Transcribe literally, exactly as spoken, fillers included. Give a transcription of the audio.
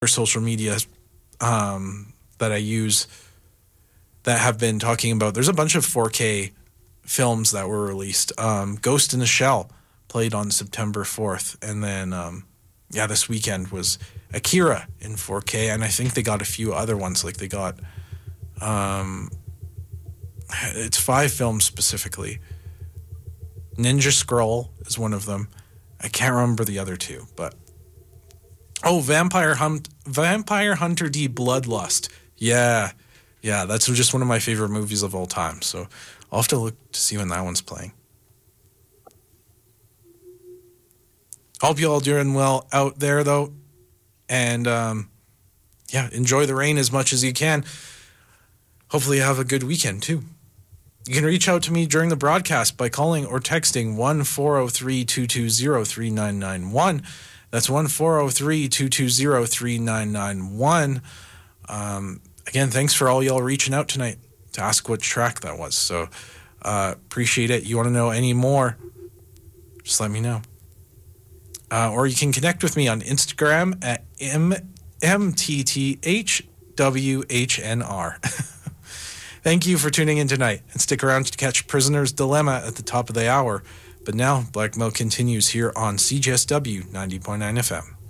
social media um, that I use that have been talking about, there's a bunch of four K films that were released. Um, Ghost in the Shell played on September fourth. And then, um, yeah, this weekend was Akira in four K. And I think they got a few other ones. Like they got, um, it's five films specifically. Ninja Scroll is one of them. I can't remember the other two, but oh, Vampire Hunt, Vampire Hunter D Bloodlust. Yeah, yeah, that's just one of my favorite movies of all time. So I'll have to look to see when that one's playing. Hope you all doing well out there, though. And, um, yeah, enjoy the rain as much as you can. Hopefully you have a good weekend, too. You can reach out to me during the broadcast by calling or texting one four zero three, two two zero, three nine nine one. That's one four zero three, two two zero, three nine nine one. Um, again, thanks for all y'all reaching out tonight to ask what track that was. So uh, appreciate it. You want to know any more, just let me know. Uh, or you can connect with me on Instagram at M T T H W H N R. Thank you for tuning in tonight, and stick around to catch Prisoner's Dilemma at the top of the hour. But now, Black Milk continues here on C J S W ninety point nine F M.